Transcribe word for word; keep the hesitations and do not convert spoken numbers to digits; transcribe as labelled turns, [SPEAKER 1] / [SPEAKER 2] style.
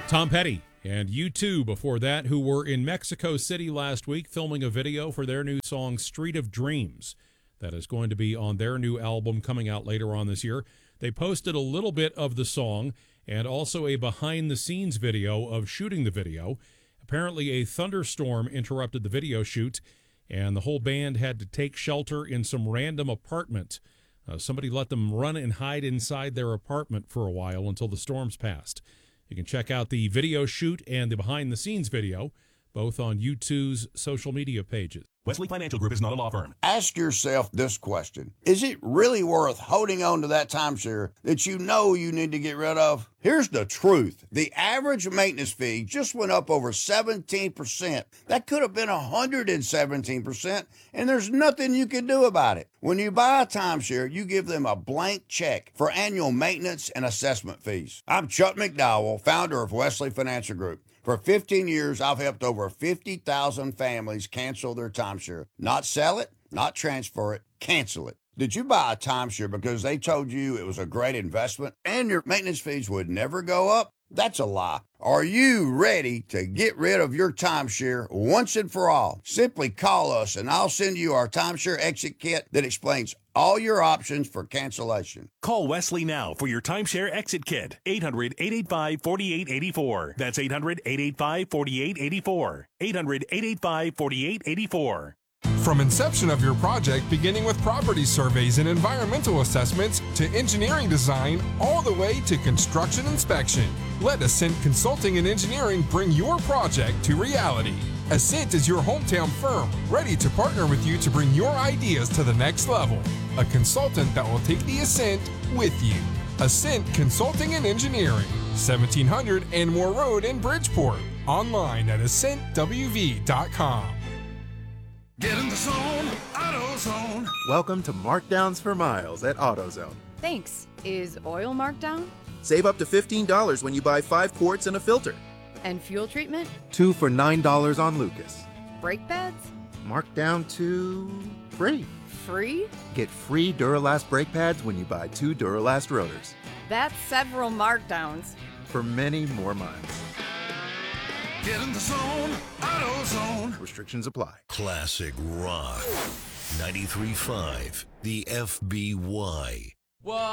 [SPEAKER 1] Tom Petty and U two before that, who were in Mexico City last week filming a video for their new song Street of Dreams that is going to be on their new album coming out later on this year. They posted a little bit of the song and also a behind-the-scenes video of shooting the video. Apparently a thunderstorm interrupted the video shoot, and the whole band had to take shelter in some random apartment. Uh, somebody let them run and hide inside their apartment for a while until the storms passed. You can check out the video shoot and the behind-the-scenes video, both on U two's social media pages.
[SPEAKER 2] Wesley Financial Group is not a law firm.
[SPEAKER 3] Ask yourself this question. Is it really worth holding on to that timeshare that you know you need to get rid of? Here's the truth. The average maintenance fee just went up over seventeen percent. That could have been one hundred seventeen percent, and there's nothing you can do about it. When you buy a timeshare, you give them a blank check for annual maintenance and assessment fees. I'm Chuck McDowell, founder of Wesley Financial Group. For fifteen years, I've helped over fifty thousand families cancel their timeshare. Not sell it, not transfer it, cancel it. Did you buy a timeshare because they told you it was a great investment and your maintenance fees would never go up? That's a lie. Are you ready to get rid of your timeshare once and for all? Simply call us and I'll send you our timeshare exit kit that explains all your options for cancellation.
[SPEAKER 2] Call Wesley now for your timeshare exit kit. eight hundred, eight eight five, four eight eight four. That's eight hundred, eight eight five, four eight eight four. eight hundred, eight eight five, four eight eight four.
[SPEAKER 4] From inception of your project, beginning with property surveys and environmental assessments, to engineering design, all the way to construction inspection, let Ascent Consulting and Engineering bring your project to reality. Ascent is your hometown firm, ready to partner with you to bring your ideas to the next level. A consultant that will take the Ascent with you. Ascent Consulting and Engineering, seventeen hundred Anmore Road in Bridgeport. Online at ascent w v dot com.
[SPEAKER 5] Get in the zone, AutoZone.
[SPEAKER 6] Welcome to Markdowns for Miles at AutoZone.
[SPEAKER 7] Thanks. Is oil marked down?
[SPEAKER 6] Save up to fifteen dollars when you buy five quarts and a filter.
[SPEAKER 7] And fuel treatment?
[SPEAKER 6] Two for nine dollars on Lucas.
[SPEAKER 7] Brake pads?
[SPEAKER 6] Marked down to free.
[SPEAKER 7] Free?
[SPEAKER 6] Get free Duralast brake pads when you buy two Duralast rotors.
[SPEAKER 7] That's several markdowns.
[SPEAKER 6] For many more miles.
[SPEAKER 5] Get in the zone, AutoZone.
[SPEAKER 6] Restrictions apply.
[SPEAKER 8] Classic rock. ninety-three point five, the F B Y.
[SPEAKER 9] What?